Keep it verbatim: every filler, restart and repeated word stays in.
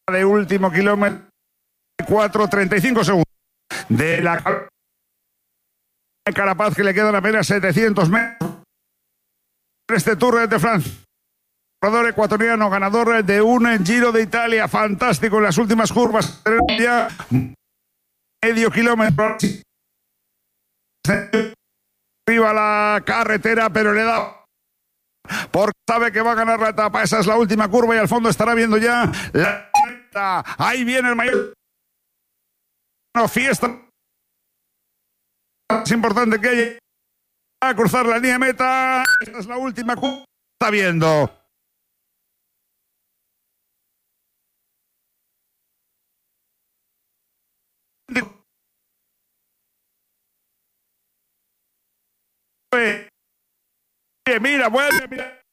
de último kilómetro, cuatro treinta y cinco segundos. De la Carapaz, que le quedan apenas setecientos metros. Este Tour de Francia. Corredor ecuatoriano, ganador de un Giro de Italia, fantástico en las últimas curvas. Ya medio kilómetro. Arriba la carretera, pero le da. Porque sabe que va a ganar la etapa. Esa es la última curva y al fondo estará viendo ya la meta. Ahí viene el mayor. No, fiesta. Es importante que haya a cruzar la línea meta. Esta es la última curva. Está viendo. Mira, vuelve, mira.